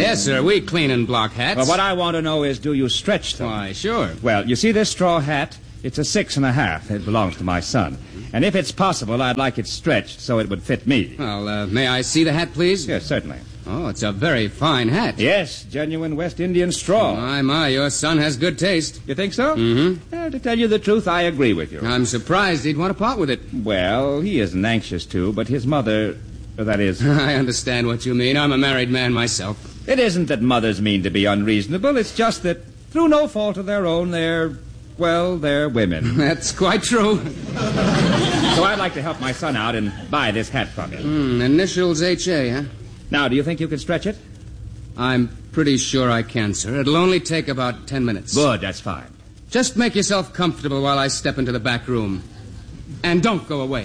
Yes, sir. We clean and block hats. Well, what I want to know is, do you stretch them? Why, sure. Well, you see this straw hat? It's a 6.5. It belongs to my son. And if it's possible, I'd like it stretched so it would fit me. Well, may I see the hat, please? Yes, certainly. Oh, it's a very fine hat. Yes, genuine West Indian straw. My, your son has good taste. You think so? Mm-hmm. To tell you the truth, I agree with you. I'm surprised he'd want to part with it. Well, he isn't anxious to, but his mother... that is... I understand what you mean. I'm a married man myself. It isn't that mothers mean to be unreasonable. It's just that, through no fault of their own, they're women. That's quite true. So I'd like to help my son out and buy this hat from him. Initials H.A., huh? Now, do you think you can stretch it? I'm pretty sure I can, sir. It'll only take about 10 minutes. Good, that's fine. Just make yourself comfortable while I step into the back room. And don't go away.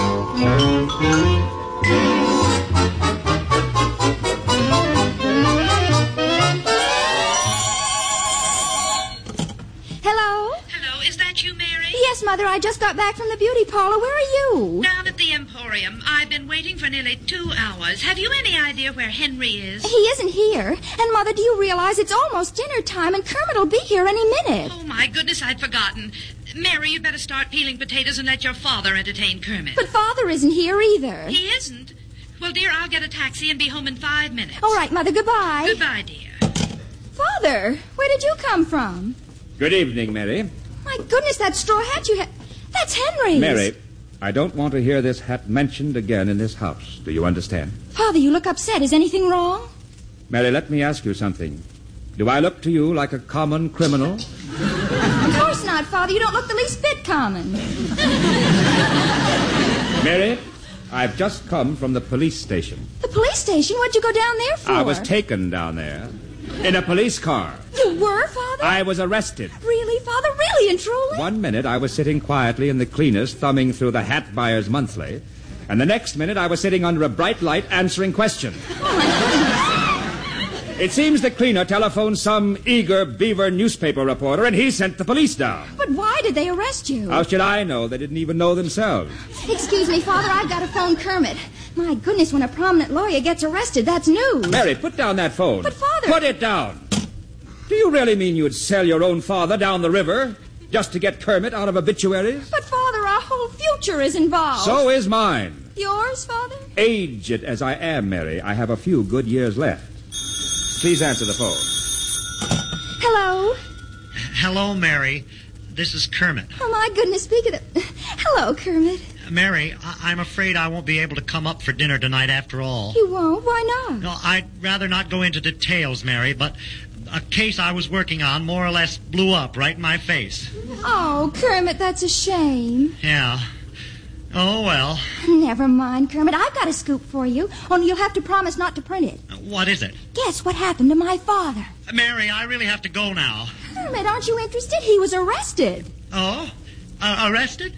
Yes, Mother, I just got back from the beauty parlor. Where are you? Down at the Emporium. I've been waiting for nearly 2 hours. Have you any idea where Henry is? He isn't here. And, Mother, do you realize it's almost dinner time and Kermit will be here any minute? Oh, my goodness, I'd forgotten. Mary, you'd better start peeling potatoes and let your father entertain Kermit. But Father isn't here either. He isn't? Well, dear, I'll get a taxi and be home in 5 minutes. All right, Mother, goodbye. Goodbye, dear. Father, where did you come from? Good evening, Mary. My goodness, that straw hat you had... That's Henry's. Mary, I don't want to hear this hat mentioned again in this house. Do you understand? Father, you look upset. Is anything wrong? Mary, let me ask you something. Do I look to you like a common criminal? Of course not, Father. You don't look the least bit common. Mary, I've just come from the police station. The police station? What'd you go down there for? I was taken down there in a police car. You were, Father? I was arrested. Really, Father? Really and truly? 1 minute I was sitting quietly in the cleaners thumbing through the Hat Buyers Monthly, and the next minute I was sitting under a bright light answering questions. Oh, my goodness. It seems the cleaner telephoned some eager Beaver newspaper reporter, and he sent the police down. But why did they arrest you? How should I know? They didn't even know themselves. Excuse me, Father, I've got to phone Kermit. My goodness, when a prominent lawyer gets arrested, that's news. Mary, put down that phone. But, Father... Put it down. Do you really mean you'd sell your own father down the river just to get Kermit out of obituaries? But, Father, our whole future is involved. So is mine. Yours, Father? Aged as I am, Mary, I have a few good years left. Please answer the phone. Hello? Hello, Mary. This is Kermit. Oh, my goodness, speak of the... Hello, Kermit. Mary, I'm afraid I won't be able to come up for dinner tonight after all. You won't? Why not? No, I'd rather not go into details, Mary, but a case I was working on more or less blew up right in my face. Oh, Kermit, that's a shame. Yeah. Oh, well. Never mind, Kermit. I've got a scoop for you, only you'll have to promise not to print it. What is it? Guess what happened to my father. Mary, I really have to go now. Kermit, aren't you interested? He was arrested. Oh? Arrested?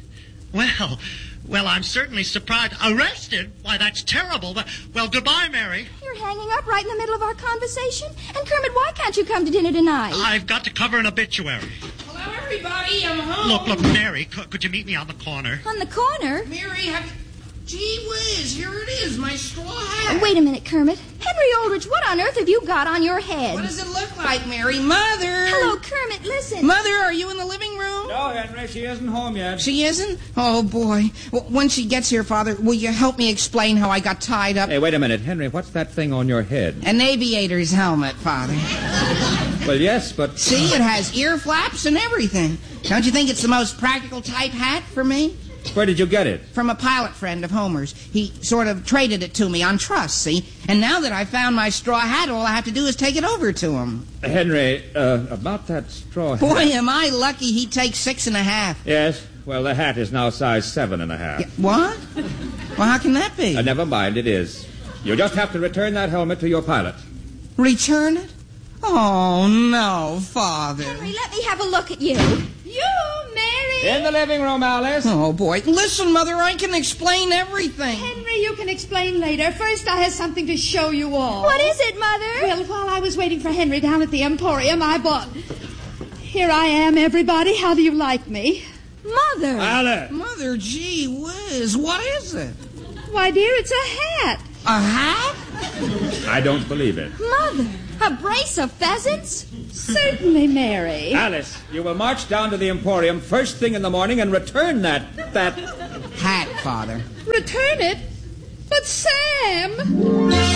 Well, I'm certainly surprised. Arrested? Why, that's terrible. Well, goodbye, Mary. You're hanging up right in the middle of our conversation? And, Kermit, why can't you come to dinner tonight? I've got to cover an obituary. Hello, everybody. I'm home. Look, Mary, could you meet me on the corner? On the corner? Mary, Gee whiz, here it is, my straw hat. Wait a minute, Kermit. Henry Aldrich, what on earth have you got on your head? What does it look like, Mary? Mother! Hello, Kermit, listen. Mother, are you in the living room? No, Henry, she isn't home yet. She isn't? Oh, boy. Well, when she gets here, Father, will you help me explain how I got tied up? Hey, wait a minute. Henry, what's that thing on your head? An aviator's helmet, Father. Well, yes, but... See, it has ear flaps and everything. Don't you think it's the most practical type hat for me? Where did you get it? From a pilot friend of Homer's. He sort of traded it to me on trust, see? And now that I found my straw hat, all I have to do is take it over to him. Henry, about that straw hat... Boy, am I lucky he takes 6.5. Yes, well, the hat is now size 7.5. Yeah, what? Well, how can that be? Never mind, it is. You'll just have to return that helmet to your pilot. Return it? Oh, no, Father. Henry, let me have a look at you. You, Mary! In the living room, Alice. Oh, boy. Listen, Mother, I can explain everything. Henry, you can explain later. First, I have something to show you all. What is it, Mother? Well, while I was waiting for Henry down at the Emporium, I bought... Here I am, everybody. How do you like me? Mother! Alice! Mother, gee whiz, what is it? Why, dear, it's a hat. A hat? I don't believe it. Mother, a brace of pheasants? Certainly, Mary. Alice, you will march down to the Emporium first thing in the morning and return that... Hat, Father. Return it? But Sam!